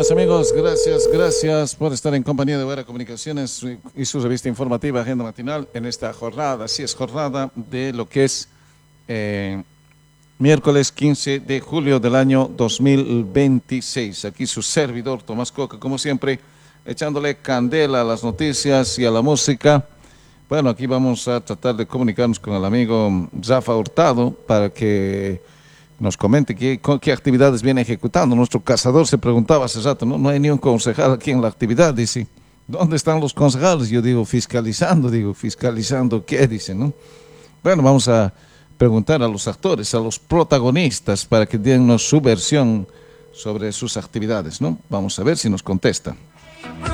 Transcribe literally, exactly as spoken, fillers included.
Amigas, amigos, gracias, gracias por estar en compañía de Vera Comunicaciones y su revista informativa Agenda Matinal en esta jornada, así es, jornada de lo que es eh, miércoles quince de julio del año dos mil veintiséis. Aquí su servidor Tomás Coca, como siempre, echándole candela a las noticias y a la música. Bueno, aquí vamos a tratar de comunicarnos con el amigo Rafa Hurtado para que nos comente qué, qué actividades viene ejecutando. Nuestro cazador se preguntaba hace rato, ¿no? No hay ni un concejal aquí en la actividad, dice. ¿Dónde están los concejales? Yo digo, fiscalizando, digo, fiscalizando, ¿qué? Dice, ¿no? Bueno, vamos a preguntar a los actores, a los protagonistas, para que den su versión sobre sus actividades, ¿no? Vamos a ver si nos contestan.